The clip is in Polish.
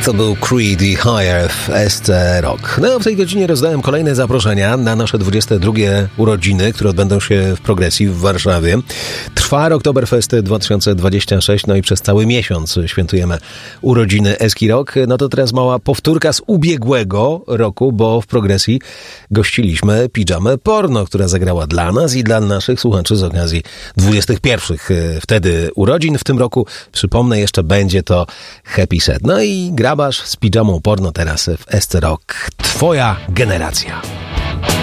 To był Creed i Higher w SC Rock. No, w tej godzinie rozdałem kolejne zaproszenia na nasze 22 urodziny, które odbędą się w Progresji w Warszawie. Trwa Oktoberfest 2026, no i przez cały miesiąc świętujemy urodziny Eski Rock. No to teraz mała powtórka z ubiegłego roku, bo w Progresji gościliśmy Pijamę Porno, która zagrała dla nas i dla naszych słuchaczy z okazji 21 wtedy urodzin. W tym roku, przypomnę jeszcze, będzie to Happy Set. No i Grabarz z Pijamą Porno teraz w SC Rock. Twoja generacja.